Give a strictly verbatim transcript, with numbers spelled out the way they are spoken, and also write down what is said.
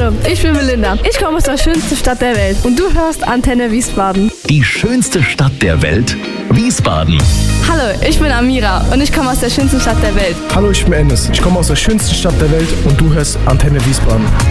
Hallo, ich bin Melinda. Ich komme aus der schönsten Stadt der Welt und du hörst Antenne Wiesbaden. Die schönste Stadt der Welt? Wiesbaden. Hallo, ich bin Amira und ich komme aus der schönsten Stadt der Welt. Hallo, ich bin Enes. Ich komme aus der schönsten Stadt der Welt und du hörst Antenne Wiesbaden.